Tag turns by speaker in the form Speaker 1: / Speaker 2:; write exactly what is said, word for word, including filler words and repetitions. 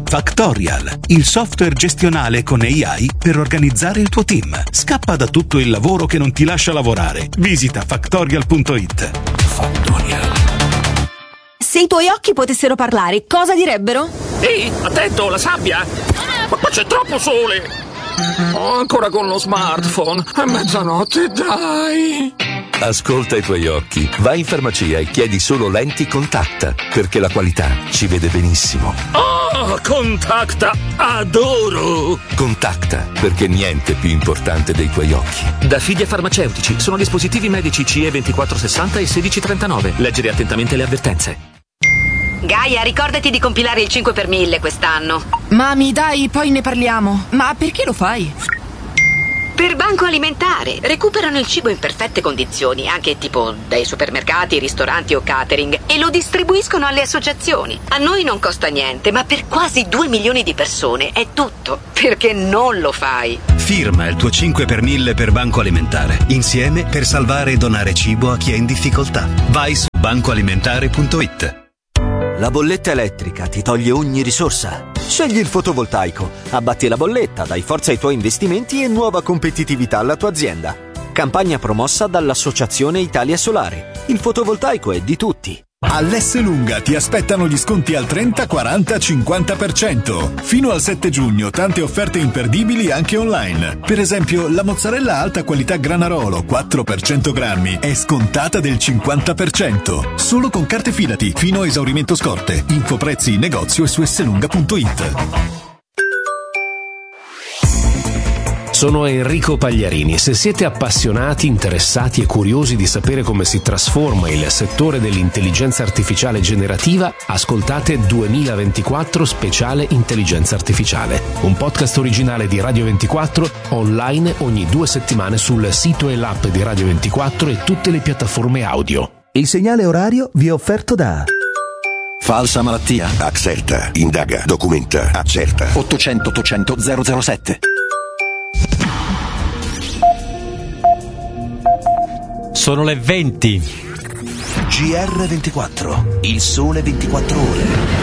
Speaker 1: Factorial, il software gestionale con A I per organizzare il tuo team. Scappa da tutto il lavoro che non ti lascia lavorare. Visita factorial punto it. Factorial.
Speaker 2: Se i tuoi occhi potessero parlare, cosa direbbero?
Speaker 3: Ehi, attento, la sabbia! Ma qua c'è troppo sole! Oh, ancora con lo smartphone. È mezzanotte, dai!
Speaker 4: Ascolta i tuoi occhi. Vai in farmacia e chiedi solo lenti Contacta, perché la qualità ci vede benissimo.
Speaker 3: Oh, Contacta! Adoro!
Speaker 4: Contacta, perché niente è più importante dei tuoi occhi.
Speaker 3: Da Fidia Farmaceutici sono dispositivi medici C E ventiquattro sessanta e sedici trentanove. Leggere attentamente le avvertenze.
Speaker 5: Gaia, ricordati di compilare il cinque per mille quest'anno.
Speaker 2: Mami, dai, poi ne parliamo. Ma perché lo fai?
Speaker 5: Per Banco Alimentare. Recuperano il cibo in perfette condizioni, anche tipo dai supermercati, ristoranti o catering, e lo distribuiscono alle associazioni. A noi non costa niente, ma per quasi due milioni di persone è tutto. Perché non lo fai?
Speaker 6: Firma il tuo cinque per mille per Banco Alimentare. Insieme per salvare e donare cibo a chi è in difficoltà. Vai su banco alimentare punto it.
Speaker 7: La bolletta elettrica ti toglie ogni risorsa. Scegli il fotovoltaico, abbatti la bolletta, dai forza ai tuoi investimenti e nuova competitività alla tua azienda. Campagna promossa dall'Associazione Italia Solare. Il fotovoltaico è di tutti.
Speaker 8: All'Esselunga ti aspettano gli sconti al trenta, quaranta, cinquanta per cento. Fino al sette giugno tante offerte imperdibili anche online. Per esempio, la mozzarella alta qualità Granarolo quattro per cento grammi è scontata del cinquanta per cento. Solo con carte Fidati, fino a esaurimento scorte. Info prezzi in negozio e su esselunga punto it.
Speaker 9: Sono Enrico Pagliarini. Se siete appassionati, interessati e curiosi di sapere come si trasforma il settore dell'intelligenza artificiale generativa, ascoltate duemilaventiquattro Speciale Intelligenza Artificiale, un podcast originale di Radio ventiquattro, online ogni due settimane sul sito e l'app di Radio ventiquattro e tutte le piattaforme audio.
Speaker 10: Il segnale orario vi è offerto da
Speaker 11: Falsa malattia. Accerta, indaga, documenta, accerta. ottocento ottocento zero zero sette.
Speaker 12: Sono le venti.
Speaker 10: G R ventiquattro, il sole ventiquattro ore.